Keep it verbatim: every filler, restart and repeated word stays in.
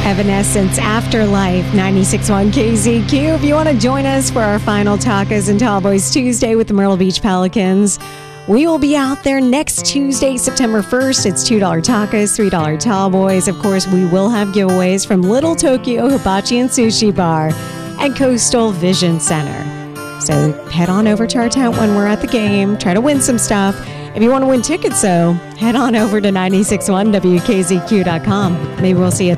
Evanescence, Afterlife, ninety-six point one K Z Q. If you want to join us for our final Tacos and Tallboys Tuesday with the Myrtle Beach Pelicans, we will be out there next Tuesday, September first. It's two dollar tacos, three dollar tallboys. Of course, we will have giveaways from Little Tokyo Hibachi and Sushi Bar and Coastal Vision Center. So head on over to our tent when we're at the game. Try to win some stuff. If you want to win tickets, though, head on over to nine six one W K Z Q dot com. Maybe we'll see you